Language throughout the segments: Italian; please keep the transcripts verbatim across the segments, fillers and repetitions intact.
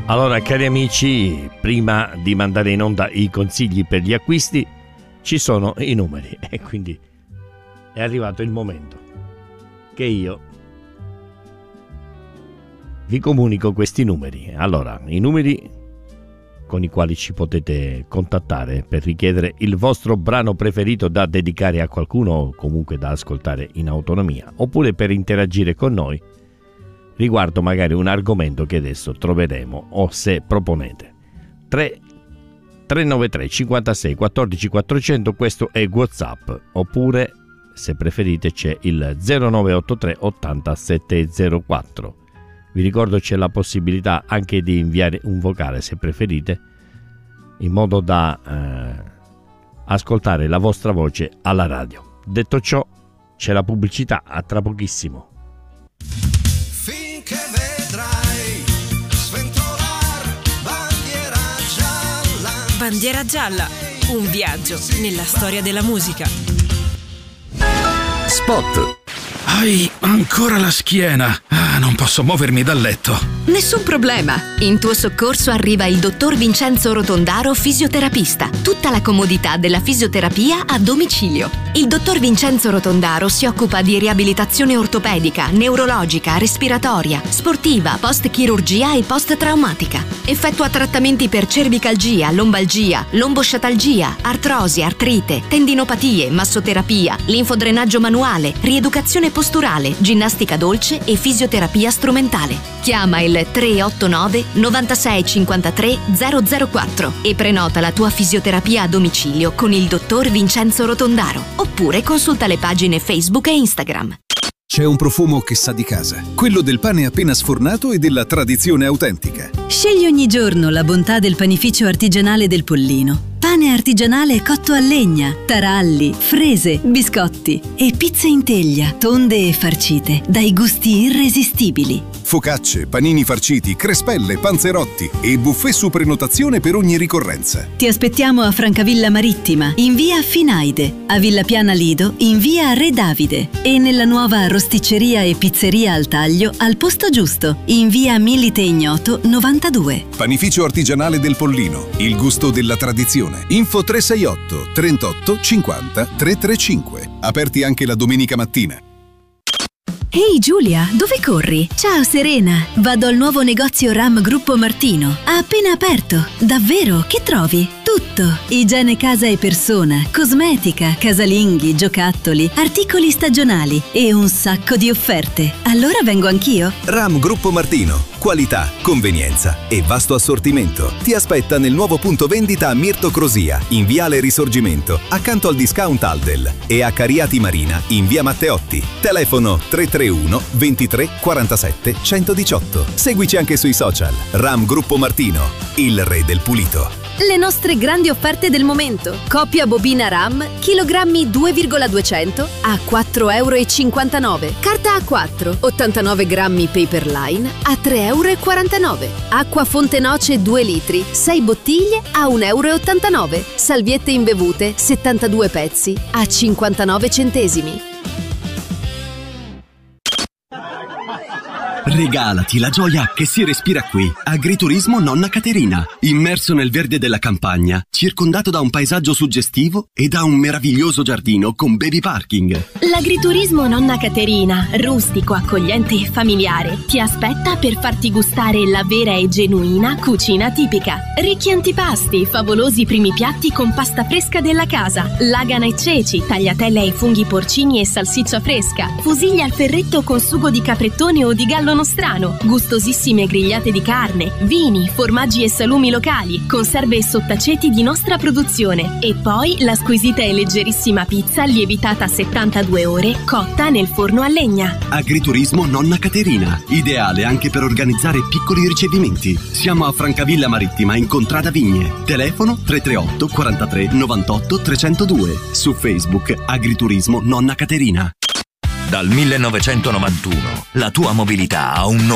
Allora, cari amici, prima di mandare in onda i consigli per gli acquisti, ci sono i numeri e quindi è arrivato il momento che io vi comunico questi numeri. Allora, i numeri con i quali ci potete contattare per richiedere il vostro brano preferito da dedicare a qualcuno o comunque da ascoltare in autonomia, oppure per interagire con noi riguardo magari un argomento che adesso troveremo o se proponete. tre tre nove tre cinquantasei quattordici quattrocento, questo è WhatsApp, oppure se preferite c'è il zero nove otto tre ottanta sette zero quattro. Vi ricordo c'è la possibilità anche di inviare un vocale se preferite, in modo da eh, ascoltare la vostra voce alla radio. Detto ciò, c'è la pubblicità, a tra pochissimo. Finché vedrai sventolar bandiera gialla. Bandiera gialla, un viaggio nella storia della musica. Spot. Hai ancora la schiena. Ah, non posso muovermi dal letto. Nessun problema. In tuo soccorso arriva il dottor Vincenzo Rotondaro, fisioterapista. Tutta la comodità della fisioterapia a domicilio. Il dottor Vincenzo Rotondaro si occupa di riabilitazione ortopedica, neurologica, respiratoria, sportiva, post-chirurgia e post-traumatica. Effettua trattamenti per cervicalgia, lombalgia, lombosciatalgia, artrosi, artrite, tendinopatie, massoterapia, linfodrenaggio manuale, rieducazione posturale, ginnastica dolce e fisioterapia strumentale. Chiama il tre otto nove novantasei cinquantatré zero zero quattro e prenota la tua fisioterapia a domicilio con il dottor Vincenzo Rotondaro, oppure consulta le pagine Facebook e Instagram. C'è un profumo che sa di casa, quello del pane appena sfornato e della tradizione autentica. Scegli ogni giorno la bontà del panificio artigianale del Pollino. Pane artigianale cotto a legna, taralli, frese, biscotti e pizze in teglia, tonde e farcite, dai gusti irresistibili. Focacce, panini farciti, crespelle, panzerotti e buffet su prenotazione per ogni ricorrenza. Ti aspettiamo a Francavilla Marittima, in via Finaide, a Villa Piana Lido, in via Re Davide e nella nuova rosticceria e pizzeria al taglio al posto giusto, in via Milite Ignoto novantadue. Panificio artigianale del Pollino, il gusto della tradizione. Info tre sei otto trentotto cinquanta trecentotrentacinque. Aperti anche la domenica mattina. Ehi Giulia, dove corri? Ciao Serena, vado al nuovo negozio Ram Gruppo Martino. Ha appena aperto. Davvero? Che trovi? Tutto. Igiene casa e persona, cosmetica, casalinghi, giocattoli, articoli stagionali e un sacco di offerte. Allora vengo anch'io? Ram Gruppo Martino. Qualità, convenienza e vasto assortimento. Ti aspetta nel nuovo punto vendita a Mirto Crosia, in Viale Risorgimento, accanto al discount Aldel, e a Cariati Marina, in via Matteotti. Telefono tre tre uno ventitré quarantasette centodiciotto. Seguici anche sui social. Ram Gruppo Martino, il re del pulito. Le nostre grandi offerte del momento. Coppia bobina RAM, chilogrammi due virgola duecento a quattro euro e cinquantanove. Carta A quattro, ottantanove grammi Paperline a tre euro e quarantanove. Acqua fonte noce due litri, sei bottiglie a un euro e ottantanove. Salviette imbevute, settantadue pezzi a cinquantanove centesimi. Regalati la gioia che si respira qui. Agriturismo Nonna Caterina. Immerso nel verde della campagna, circondato da un paesaggio suggestivo e da un meraviglioso giardino con baby parking. L'agriturismo Nonna Caterina, rustico, accogliente e familiare, ti aspetta per farti gustare la vera e genuina cucina tipica. Ricchi antipasti, favolosi primi piatti con pasta fresca della casa, lagana e ceci, tagliatelle ai funghi porcini e salsiccia fresca, fusiglie al ferretto con sugo di caprettone o di gallo nostrano, gustosissime grigliate di carne, vini, formaggi e salumi locali, conserve e sottaceti di nostra produzione e poi la squisita e leggerissima pizza lievitata a settantadue ore cotta nel forno a legna. Agriturismo Nonna Caterina, ideale anche per organizzare piccoli ricevimenti. Siamo a Francavilla Marittima in Contrada Vigne. Telefono tre tre otto quarantatré novantotto trecentodue. Su Facebook Agriturismo Nonna Caterina. Dal millenovecentonovantuno la tua mobilità ha un nome: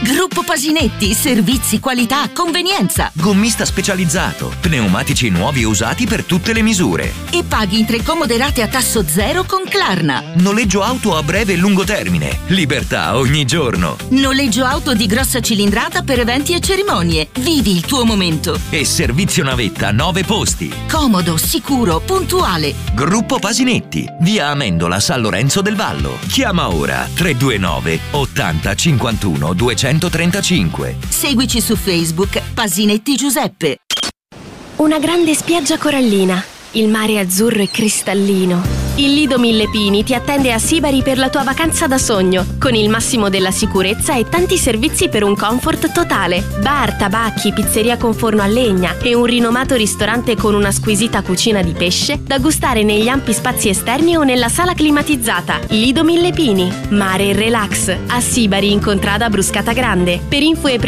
Gruppo Pasinetti, servizi, qualità, convenienza. Gommista specializzato, pneumatici nuovi e usati per tutte le misure. E paghi in tre comode rate a tasso zero con Klarna. Noleggio auto a breve e lungo termine. Libertà ogni giorno. Noleggio auto di grossa cilindrata per eventi e cerimonie. Vivi il tuo momento. E servizio navetta nove posti. Comodo, sicuro, puntuale. Gruppo Pasinetti, via Amendola, San Lorenzo del Vallo. Chiama ora tre due nove ottanta cinquantuno duecentotrentacinque. Seguici su Facebook Pasinetti Giuseppe. Una grande spiaggia corallina, il mare azzurro e cristallino. Il Lido Mille Pini ti attende a Sibari per la tua vacanza da sogno, con il massimo della sicurezza e tanti servizi per un comfort totale. Bar, tabacchi, pizzeria con forno a legna e un rinomato ristorante con una squisita cucina di pesce da gustare negli ampi spazi esterni o nella sala climatizzata. Lido Mille Pini, mare e relax, a Sibari in contrada Bruscata Grande. Per info e